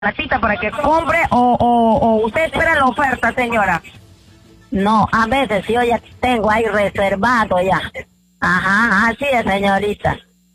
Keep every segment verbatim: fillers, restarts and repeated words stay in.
la cita para que compre o, o, o usted espera la oferta, señora? No, a veces yo ya tengo ahí reservado ya. Ajá, así es, señorita.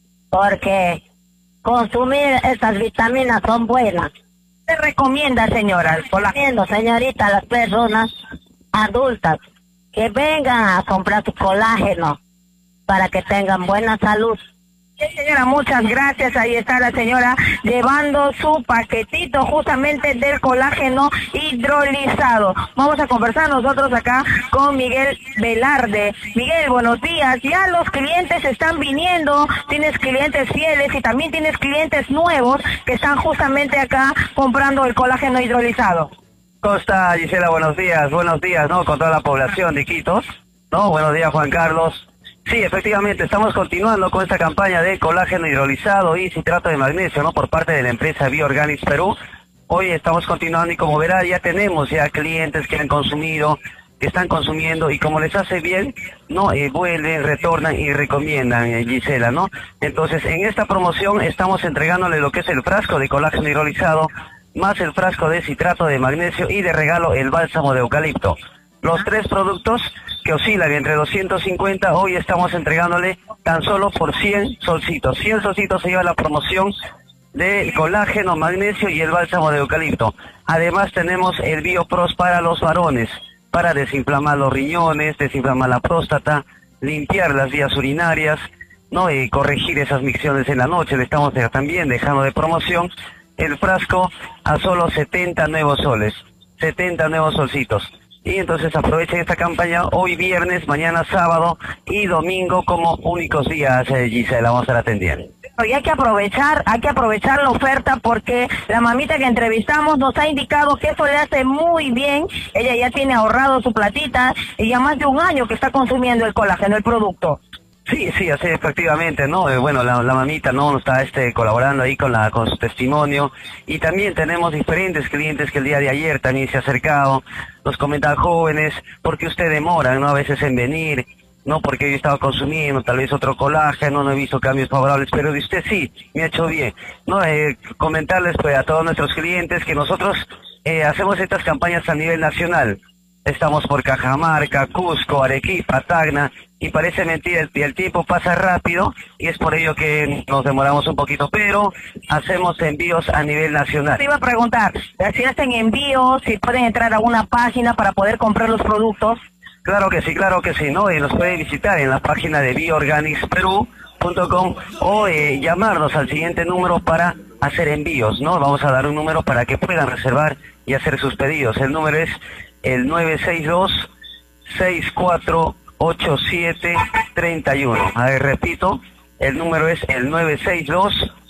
Porque consumir estas vitaminas son buenas. ¿Qué recomienda, señora? Recomiendo, señorita, a las personas adultas que vengan a comprar su colágeno para que tengan buena salud. Sí, señora, muchas gracias. Ahí está la señora llevando su paquetito justamente del colágeno hidrolizado. Vamos a conversar nosotros acá con Miguel Velarde. Miguel, buenos días. Ya los clientes están viniendo, tienes clientes fieles y también tienes clientes nuevos que están justamente acá comprando el colágeno hidrolizado. ¿Cómo está, Gisela? Buenos días, buenos días, ¿no? Con toda la población de Iquitos, ¿no? Buenos días, Juan Carlos. Sí, efectivamente, estamos continuando con esta campaña de colágeno hidrolizado y citrato de magnesio, ¿no? Por parte de la empresa Bioorganics Perú. Hoy estamos continuando y como verá, ya tenemos ya clientes que han consumido, que están consumiendo y como les hace bien, ¿no? Eh, vuelven, retornan y recomiendan, eh, Gisela, ¿no? Entonces, en esta promoción estamos entregándole lo que es el frasco de colágeno hidrolizado, más el frasco de citrato de magnesio y de regalo el bálsamo de eucalipto. Los tres productos que oscilan entre doscientos cincuenta, hoy estamos entregándole tan solo por cien solcitos. cien solcitos se lleva la promoción del colágeno, magnesio y el bálsamo de eucalipto. Además tenemos el BioPros para los varones, para desinflamar los riñones, desinflamar la próstata, limpiar las vías urinarias, ¿no? Y corregir esas micciones en la noche. Le estamos también dejando de promoción el frasco a solo setenta nuevos soles, setenta nuevos solcitos. Y entonces aprovechen esta campaña hoy viernes, mañana sábado y domingo como únicos días, eh, Gisela, vamos a estar atendiendo. Y hay que aprovechar, hay que aprovechar la oferta porque la mamita que entrevistamos nos ha indicado que eso le hace muy bien. Ella ya tiene ahorrado su platita y ya más de un año que está consumiendo el colágeno, el producto. Sí, sí, así efectivamente, ¿no? Eh, bueno, la, la mamita, ¿no? Nos está este, colaborando ahí con la con su testimonio. Y también tenemos diferentes clientes que el día de ayer también se han acercado. Nos comentan jóvenes, porque usted demora, ¿no? A veces en venir, ¿no? Porque yo estaba consumiendo tal vez otro colágeno, no he visto cambios favorables, pero de usted sí, me ha hecho bien, ¿no? Eh, comentarles pues a todos nuestros clientes que nosotros eh, hacemos estas campañas a nivel nacional. Estamos por Cajamarca, Cusco, Arequipa, Tacna, y parece mentira, el, el tiempo pasa rápido, y es por ello que nos demoramos un poquito, pero hacemos envíos a nivel nacional. Te iba a preguntar, si hacen envíos, si pueden entrar a una página para poder comprar los productos. Claro que sí, claro que sí, ¿no? Y nos pueden visitar en la página de bioorganics perú punto com o eh, llamarnos al siguiente número para hacer envíos, ¿no? Vamos a dar un número para que puedan reservar y hacer sus pedidos. El número es el nueve seis dos, seis cuatro ocho siete, tres uno. A ver, repito, el número es el nueve seis dos,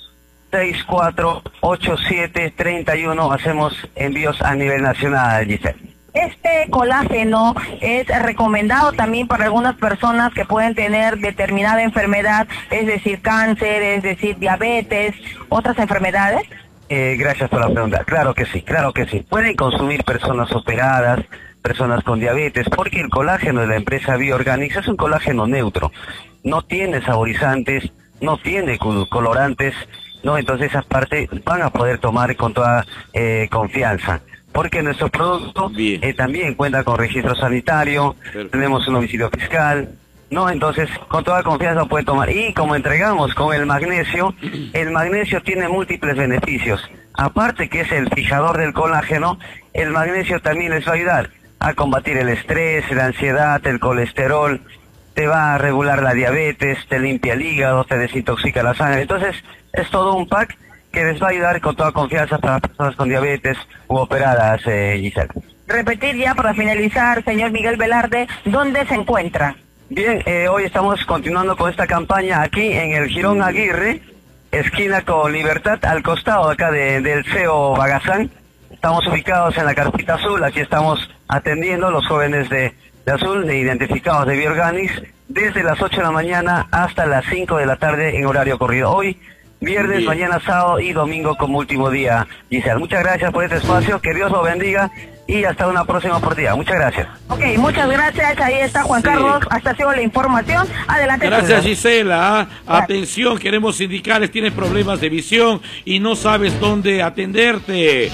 seis cuatro ocho siete, tres uno. Hacemos envíos a nivel nacional, Giselle. Este colágeno es recomendado también para algunas personas que pueden tener determinada enfermedad, es decir, cáncer, es decir, diabetes, otras enfermedades. Eh, gracias por la pregunta. Claro que sí, claro que sí. Pueden consumir personas operadas, personas con diabetes, porque el colágeno de la empresa Bioorganics es un colágeno neutro. No tiene saborizantes, no tiene colorantes, ¿no? Entonces esa parte van a poder tomar con toda eh, confianza. Porque nuestro producto eh, también cuenta con registro sanitario, Perfecto. Tenemos un domicilio fiscal, ¿no? Entonces, con toda confianza puede tomar. Y como entregamos con el magnesio, el magnesio tiene múltiples beneficios. Aparte que es el fijador del colágeno, el magnesio también les va a ayudar a combatir el estrés, la ansiedad, el colesterol, te va a regular la diabetes, te limpia el hígado, te desintoxica la sangre. Entonces, es todo un pack que les va a ayudar con toda confianza para personas con diabetes u operadas, eh, Gisela. Repetir ya para finalizar, señor Miguel Velarde, ¿dónde se encuentra? Bien, eh, hoy estamos continuando con esta campaña aquí en el Girón Aguirre, esquina con Libertad, al costado acá de, del C E O Bagazán. Estamos ubicados en la carpita azul, aquí estamos atendiendo los jóvenes de, de azul, de identificados de Bioorganics, desde las ocho de la mañana hasta las cinco de la tarde en horario corrido. Hoy viernes, Bien. mañana sábado y domingo como último día. Giselle, muchas gracias por este espacio, que Dios lo bendiga y hasta una próxima oportunidad. Muchas gracias. Ok, muchas gracias. Ahí está Juan Sí. Carlos. Hasta ha sido la información. Adelante. Gracias, César. Gisela. ¿ah? Atención, queremos sindicales, tienes problemas de visión y no sabes dónde atenderte.